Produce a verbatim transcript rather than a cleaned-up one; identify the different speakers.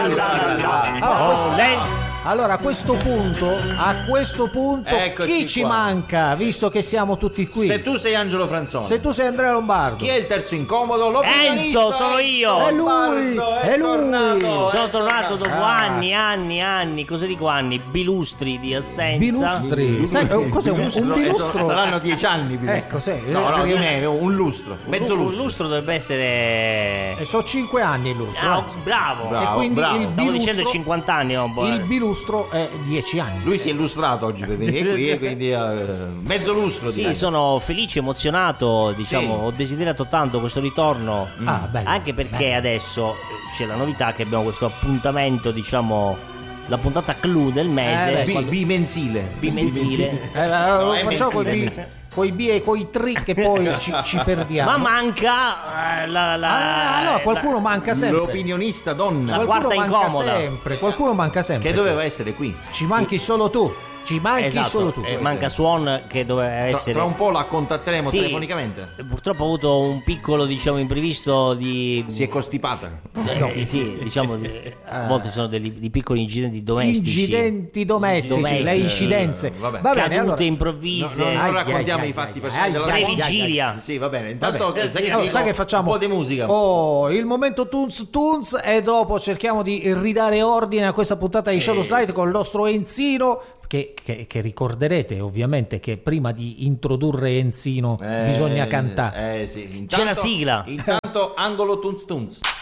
Speaker 1: Allora, allora a questo punto, a questo punto
Speaker 2: Eccoci
Speaker 1: chi ci
Speaker 2: qua.
Speaker 1: manca, visto che siamo tutti qui?
Speaker 2: Se tu sei Angelo Franzoni,
Speaker 1: Se tu sei Andrea Lombardo.
Speaker 2: chi è il terzo incomodo? L'opinionista.
Speaker 3: Enzo, sono io.
Speaker 1: È lui,
Speaker 2: Lombardo,
Speaker 1: è lui.
Speaker 2: tornato,
Speaker 3: Sono
Speaker 2: è
Speaker 3: tornato dopo
Speaker 1: Ah.
Speaker 3: anni, anni, anni, cosa dico anni? Bilustri di assenza.
Speaker 1: Bilustri. Sai, eh, cos'è un, un
Speaker 2: Lustro, eh,
Speaker 1: bilustro?
Speaker 2: sono- saranno dieci anni. bilustro.
Speaker 1: Ecco, sì.
Speaker 2: No, no,
Speaker 1: Perché-
Speaker 2: non è un lustro, mezzo
Speaker 3: Un
Speaker 2: lustro.
Speaker 3: lustro dovrebbe essere.
Speaker 1: Eh, sono cinque anni il lustro.
Speaker 3: Ah,
Speaker 1: anzi.
Speaker 3: bravo.
Speaker 2: Bravo,
Speaker 1: e quindi
Speaker 2: bravo.
Speaker 1: il
Speaker 3: Stavo dicendo
Speaker 1: bilustro,
Speaker 3: cinquanta anni, no, boh.
Speaker 1: il bilustro è dieci anni.
Speaker 2: Lui si è illustrato oggi per venire qui, quindi eh, mezzo lustro.
Speaker 3: Sì,
Speaker 2: direi.
Speaker 3: sono felice, emozionato, diciamo,
Speaker 2: Sì.
Speaker 3: ho desiderato tanto questo ritorno.
Speaker 1: Ah, bello.
Speaker 3: Anche perché adesso eh, c'è la novità che abbiamo questo appuntamento, diciamo, la puntata clou del mese.
Speaker 1: Eh, beh,
Speaker 2: Bi-
Speaker 3: quando-
Speaker 2: bimensile.
Speaker 3: bimensile.
Speaker 1: Eh, allora,
Speaker 2: No,
Speaker 1: lo
Speaker 2: è
Speaker 1: facciamo con
Speaker 2: mensile,
Speaker 1: i coi B e coi tri che poi ci, ci perdiamo.
Speaker 3: Ma manca eh, la, la,
Speaker 1: Ah, allora qualcuno manca sempre.
Speaker 2: L'opinionista donna.
Speaker 3: La
Speaker 1: Qualcuno
Speaker 3: quarta
Speaker 1: manca
Speaker 3: incomoda.
Speaker 1: sempre. Qualcuno manca sempre.
Speaker 2: Che doveva essere qui.
Speaker 1: Ci manchi solo tu. Ci manchi
Speaker 3: esatto,
Speaker 1: solo tu.
Speaker 3: eh, manca Swan che doveva
Speaker 2: Tra,
Speaker 3: essere.
Speaker 2: tra un po' la contatteremo
Speaker 3: Sì,
Speaker 2: telefonicamente.
Speaker 3: Purtroppo ho avuto un piccolo, diciamo, imprevisto di.
Speaker 2: Si è costipata.
Speaker 3: Eh, sì, diciamo, di- a volte sono dei, di piccoli incidenti domestici.
Speaker 1: Incidenti domestici,
Speaker 3: Domestici.
Speaker 1: le incidenze.
Speaker 2: Eh, vabbè.
Speaker 1: Va bene,
Speaker 3: Cadute
Speaker 1: allora.
Speaker 3: improvvise.
Speaker 2: No, no, non
Speaker 1: Ai,
Speaker 2: raccontiamo
Speaker 1: ai,
Speaker 2: i fatti
Speaker 1: ai,
Speaker 2: personali
Speaker 1: ai,
Speaker 2: della
Speaker 1: ai,
Speaker 2: sua
Speaker 1: ai,
Speaker 3: vigilia.
Speaker 2: Sì, va bene. Intanto
Speaker 1: Vabbè,
Speaker 2: sai che,
Speaker 1: allora,
Speaker 2: dico?
Speaker 1: sai che facciamo?
Speaker 2: Un po' di musica.
Speaker 1: Oh, il momento Tunz Tunz e dopo cerchiamo di ridare ordine a questa puntata di Shadow Slide con il nostro Enzino che, che, che ricorderete ovviamente che prima di introdurre Enzino
Speaker 2: Eh,
Speaker 1: bisogna cantare.
Speaker 2: Eh sì.
Speaker 3: C'è la
Speaker 2: Intanto-
Speaker 3: sigla.
Speaker 2: Intanto angolo tunz tunz.